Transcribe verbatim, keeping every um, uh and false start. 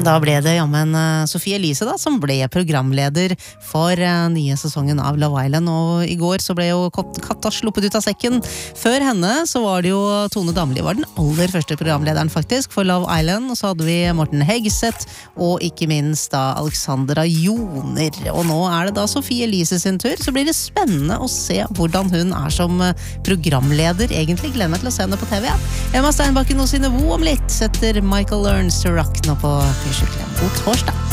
Da ble det jammen Sofie Elise da, som ble programleder for nye sesongen av Love Island, og i går så ble jo katta sluppet ut av sekken. Før henne så var det jo Tone Damli, var den aller første programlederen faktisk for Love Island, og så hadde vi Morten Hegseth, og ikke minst da Alexandra Joner. Og nå er det da Sofie Elise sin tur, så blir det spennende å se hvordan hun er som programleder. Egentlig gleder meg til å se henne på T V. Emma Steinbakken og Synnøve om litt, setter Michael Learns to Rock nå på God torsdag.